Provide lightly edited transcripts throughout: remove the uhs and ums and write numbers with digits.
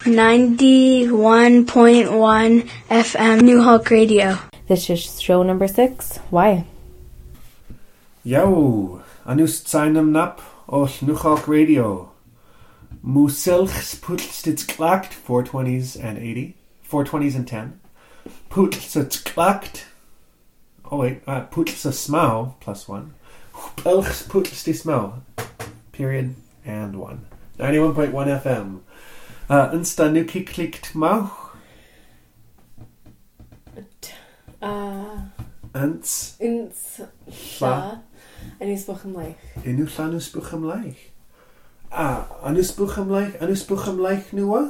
91.1 FM New Hulk Radio. This is show number 6. Why? Yo, anus tsainam nap o New Hulk Radio. Musilchs putlstits klakt 420s and 80. 420s and 10. Putlstits klakt. Oh wait, putlsa smau plus 1. Elchs putlsti smau. Period and 1. 91.1 FM. Insta nuki klikt mau. Ins La. Anus buchem leich. Inus anus buchem leich. Anus buchem leich nua?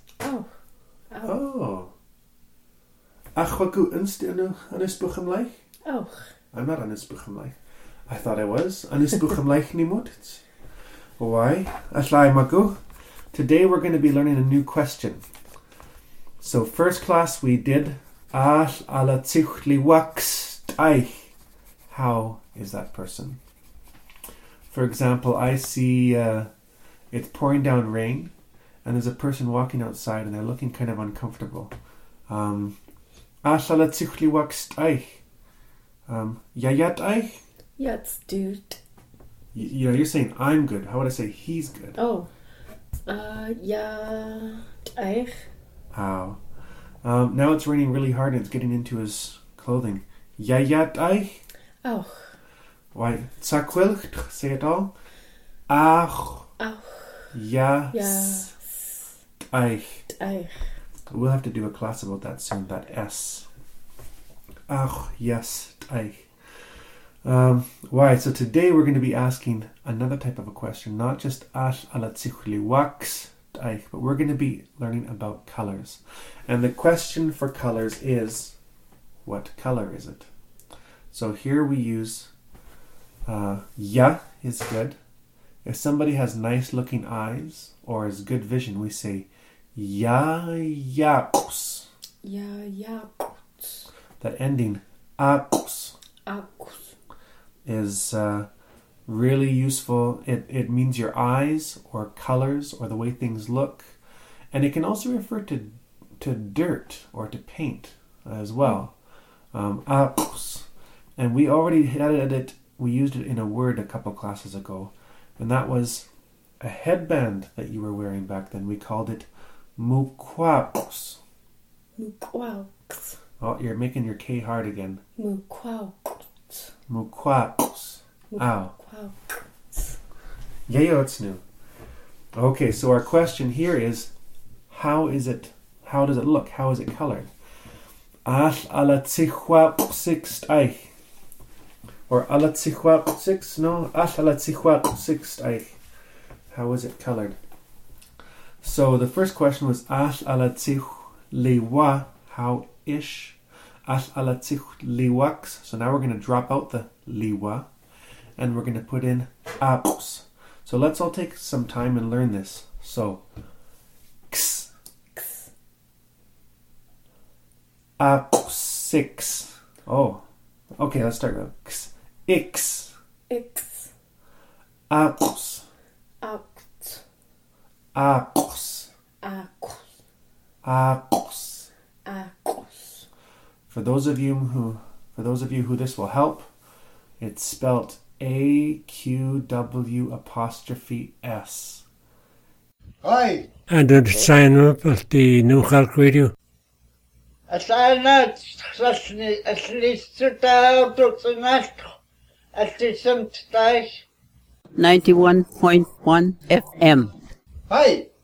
Oh. Achwagu inst anus buchem leich? Oh. I'm not anus buchem leich. I thought I was. Anus buchem leich nimut. Why? Ashlai magu. Today we're going to be learning a new question. So first class we did Al ala tzichli wax taich. How is that person? For example, I see it's pouring down rain and there's a person walking outside and they're looking kind of uncomfortable. Al ala tzichli wax taich. Yayat aich? Jetzt dude. You're saying I'm good. How would I say he's good? Oh. Ja, eich. Ow. Now it's raining really hard and it's getting into his clothing. Yayat aich? Oh. Why? Tsakwilch? Say it all. Ach. Ja. Aich. We'll have to do a class about that soon, that S. Ach, yes, aich. Why? So today we're going to be asking another type of a question, not just ash ala tzichli wax, but we're going to be learning about colors. And the question for colors is, what color is it? So here we use ya is good. If somebody has nice looking eyes or has good vision, we say ya yakus. Ja, yakus. That ending akus. Akus. Is really useful. It means your eyes or colors or the way things look. And it can also refer to dirt or to paint as well. And we already had it, we used it in a word a couple classes ago. And that was a headband that you were wearing back then. We called it mukwaks. Mukwaks. Oh, you're making your K hard again. Mukwaks. Mukwaks. Ow. Mukwaks. Yayo, it's new. Okay, so our question here is, how does it look? How is it colored? Ash ala tzichwa six aich. Or ala tzichwa six? No, ash ala tzichwa six aich. How is it colored? So the first question was ash ala tzich liwa, how ish. Ash ala tzich liwaks. So now we're going to drop out the liwa and we're going to put in apps. So let's all take some time and learn this. So x. Apps six. Oh, okay, let's start with x. X. Apps. Apps. For those of you who this will help, it's spelled AQW''S. Hi. And then sign up at the New Hulk Radio. I sign up at least 2008 at the 91.1 FM. Hi.